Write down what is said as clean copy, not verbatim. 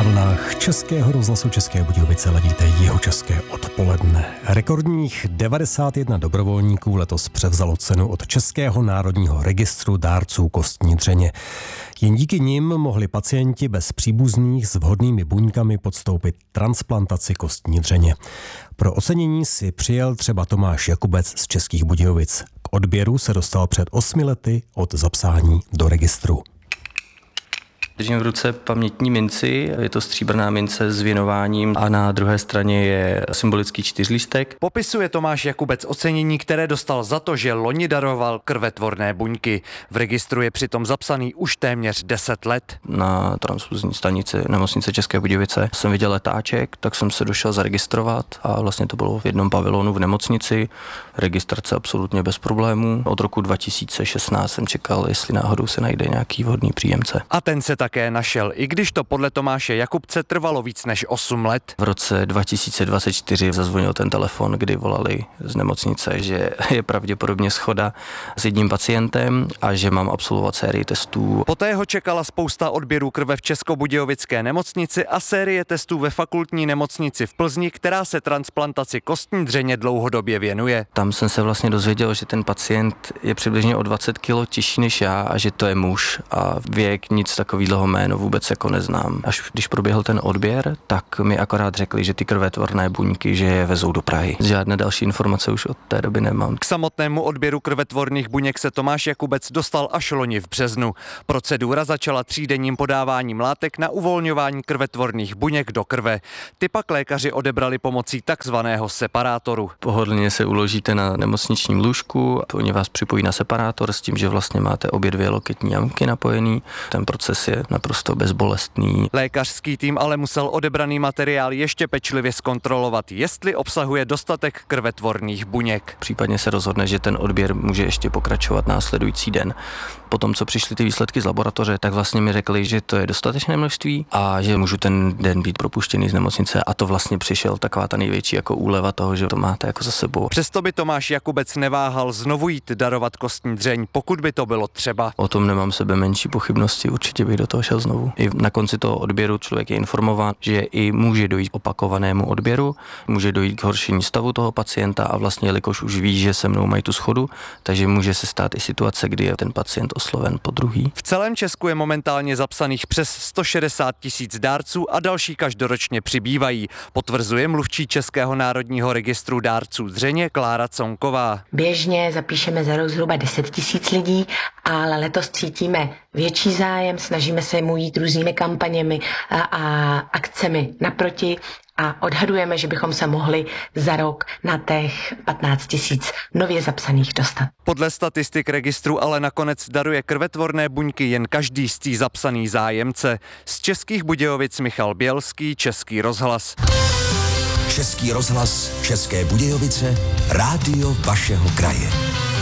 Na vlnách Českého rozhlasu České Budějovice ladíte Jihočeské odpoledne. Rekordních 91 dobrovolníků letos převzalo cenu od Českého národního registru dárců kostní dřeně. Jen díky nim mohli pacienti bez příbuzných s vhodnými buňkami podstoupit transplantaci kostní dřeně. Pro ocenění si přijel třeba Tomáš Jakubec z Českých Budějovic. K odběru se dostal před 8 lety od zapsání do registru. Držím v ruce pamětní minci, je to stříbrná mince s věnováním a na druhé straně je symbolický čtyřlístek. Popisuje Tomáš Jakubec ocenění, které dostal za to, že loni daroval krvetvorné buňky. V registru je přitom zapsaný už téměř 10 let. Na transfuzní stanici nemocnice České Budějovice jsem viděl letáček, tak jsem se došel zaregistrovat a vlastně to bylo v jednom pavilonu v nemocnici. Registrace absolutně bez problémů. Od roku 2016 jsem čekal, jestli náhodou se najde nějaký vhodný příjemce. A ten se také našel, i když to podle Tomáše Jakubce trvalo víc než 8 let. V roce 2024 zazvonil ten telefon, kdy volali z nemocnice, že je pravděpodobně shoda s jedním pacientem a že mám absolvovat sérii testů. Poté ho čekala spousta odběrů krve v Českobudějovické nemocnici a série testů ve fakultní nemocnici v Plzni, která se transplantaci kostní dřeně dlouhodobě věnuje. Tam jsem se vlastně dozvěděl, že ten pacient je přibližně o 20 kg těžší než já a že to je muž a věk, nic takového jméno vůbec jako neznám. Až když proběhl ten odběr, tak mi akorát řekli, že ty krvetvorné buňky, že je vezou do Prahy. Žádné další informace už od té doby nemám. K samotnému odběru krvetvorných buněk se Tomáš Jakubec dostal až loni v březnu. Procedura začala 3denním podáváním látek na uvolňování krvetvorných buněk do krve. Ty pak lékaři odebrali pomocí takzvaného separátoru. Pohodlně se uložíte na nemocničním lůžku, oni vás připojí na separátor s tím, že vlastně máte obě dvě loketní jamky napojený. Ten proces je naprosto bezbolestný. Lékařský tým ale musel odebraný materiál ještě pečlivě zkontrolovat, jestli obsahuje dostatek krvetvorných buněk. Případně se rozhodne, že ten odběr může ještě pokračovat následující den. Potom, co přišly ty výsledky z laboratoře, tak vlastně mi řekli, že to je dostatečné množství a že můžu ten den být propuštěný z nemocnice a to vlastně přišel taková ta největší jako úleva toho, že to máte jako za sebou. Přesto by Tomáš Jakubec neváhal znovu jít darovat kostní dřeň, pokud by to bylo třeba. O tom nemám sebe menší pochybnosti, určitě bych do toho šel znovu. I na konci toho odběru člověk je informován, že i může dojít k opakovanému odběru, může dojít k horšení stavu toho pacienta a vlastně jelikož už ví, že se mnou mají tu shodu, takže může se stát i situace, kdy je ten pacient osloven podruhý. V celém Česku je momentálně zapsaných přes 160 000 dárců a další každoročně přibývají, potvrzuje mluvčí Českého národního registru dárců dřeně Klára Conková. Běžně zapíšeme za rok zhruba 10 000 lidí, ale letos cítíme větší zájem, snažíme se mu jít různými kampaněmi a akcemi naproti a odhadujeme, že bychom se mohli za rok na těch 15 000 nově zapsaných dostat. Podle statistik registru ale nakonec daruje krvetvorné buňky jen každý zapsaný zájemce. Z Českých Budějovic Michal Bělský, Český rozhlas. Český rozhlas, České Budějovice, rádio vašeho kraje.